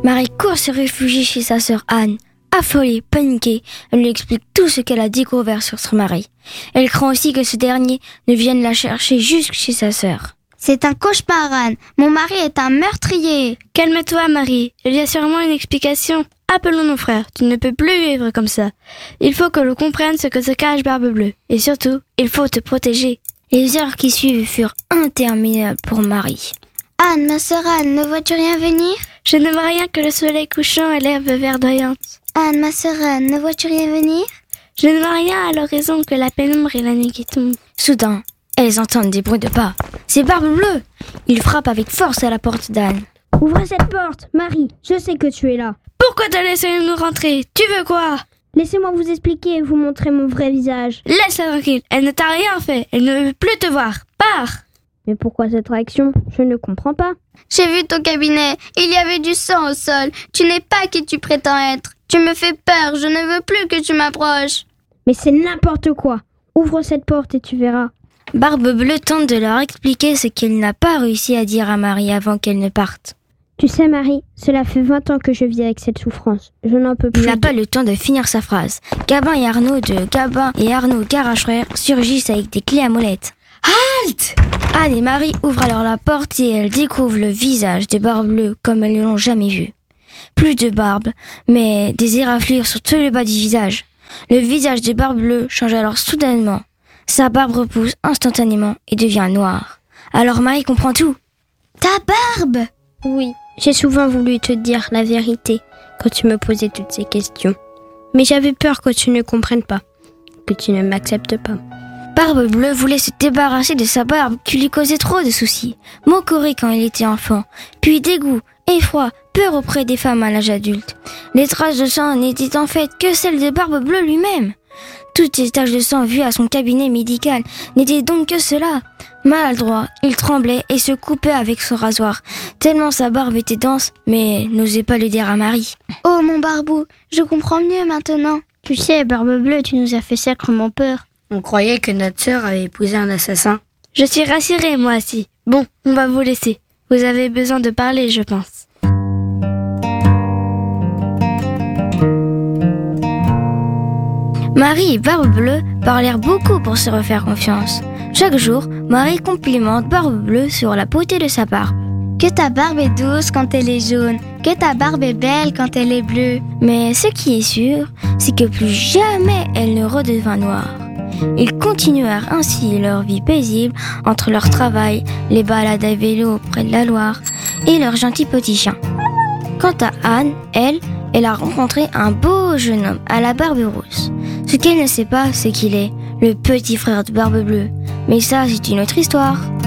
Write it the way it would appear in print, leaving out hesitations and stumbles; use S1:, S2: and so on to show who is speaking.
S1: Marie court se réfugier chez sa sœur Anne. Affolée, paniquée, elle lui explique tout ce qu'elle a découvert sur son mari. Elle craint aussi que ce dernier ne vienne la chercher jusque chez sa sœur.
S2: C'est un cauchemar, Anne. Mon mari est un meurtrier.
S3: Calme-toi, Marie. Il y a sûrement une explication. Appelons nos frères. Tu ne peux plus vivre comme ça. Il faut que l'on comprenne ce que se cache Barbe-Bleue. Et surtout, il faut te protéger.
S1: Les heures qui suivent furent interminables pour Marie.
S2: Anne, ma sœur Anne, ne vois-tu rien venir?
S3: Je ne vois rien que le soleil couchant et l'herbe verdoyante.
S2: Anne, ma sœur Anne, ne vois-tu rien venir?
S3: Je ne vois rien à l'horizon que la pénombre et la nuit qui tombe.
S1: Soudain, elles entendent des bruits de pas. C'est Barbe-Bleue. Il frappe avec force à la porte d'Anne.
S4: Ouvre cette porte, Marie, je sais que tu es là.
S3: Pourquoi te laissez-nous rentrer? Tu veux quoi?
S4: Laissez-moi vous expliquer et vous montrer mon vrai visage.
S3: Laisse-la tranquille, elle ne t'a rien fait. Elle ne veut plus te voir. Pars!
S4: Mais pourquoi cette réaction? Je ne comprends pas.
S2: J'ai vu ton cabinet. Il y avait du sang au sol. Tu n'es pas qui tu prétends être. Tu me fais peur. Je ne veux plus que tu m'approches.
S4: Mais c'est n'importe quoi. Ouvre cette porte et tu verras.
S1: Barbe-Bleue tente de leur expliquer ce qu'elle n'a pas réussi à dire à Marie avant qu'elle ne parte.
S4: Tu sais, Marie, cela fait 20 ans que je vis avec cette souffrance. Je n'en peux plus.
S1: Il n'a pas le temps de finir sa phrase. Gabin et Arnaud de Gabin et Arnaud Garage Frères surgissent avec des clés à molette.
S3: Halte!
S1: Anne et Marie ouvrent alors la porte et elles découvrent le visage de Barbe-Bleue comme elles ne l'ont jamais vu. Plus de barbe, mais des éraflures sur tout le bas du visage. Le visage de Barbe-Bleue change alors soudainement. Sa barbe repousse instantanément et devient noire. Alors Marie comprend tout.
S2: Ta barbe!
S4: Oui, j'ai souvent voulu te dire la vérité quand tu me posais toutes ces questions. Mais j'avais peur que tu ne comprennes pas, que tu ne m'acceptes pas.
S1: Barbe-Bleue voulait se débarrasser de sa barbe qui lui causait trop de soucis. Moquerie quand il était enfant, puis dégoût, effroi, peur auprès des femmes à l'âge adulte. Les traces de sang n'étaient en fait que celles de Barbe-Bleue lui-même. Toutes ces taches de sang vues à son cabinet médical n'étaient donc que cela. Maladroit, il tremblait et se coupait avec son rasoir, tellement sa barbe était dense, mais n'osait pas le dire à Marie.
S2: Oh mon barbou, je comprends mieux maintenant.
S4: Tu sais, Barbe-Bleue, tu nous as fait sacrément peur.
S5: On croyait que notre sœur avait épousé un assassin.
S3: Je suis rassurée, moi aussi. Bon, on va vous laisser. Vous avez besoin de parler, je pense.
S1: Marie et Barbe-Bleue parlèrent beaucoup pour se refaire confiance. Chaque jour, Marie complimente Barbe-Bleue sur la beauté de sa barbe.
S2: Que ta barbe est douce quand elle est jaune, que ta barbe est belle quand elle est bleue.
S1: Mais ce qui est sûr, c'est que plus jamais elle ne redevint noire. Ils continuèrent ainsi leur vie paisible entre leur travail, les balades à vélo près de la Loire et leur gentil petit chien. Quant à Anne, elle a rencontré un beau jeune homme à la barbe rousse. Ce qu'elle ne sait pas, c'est qu'il est le petit frère de Barbe-Bleue. Mais ça, c'est une autre histoire.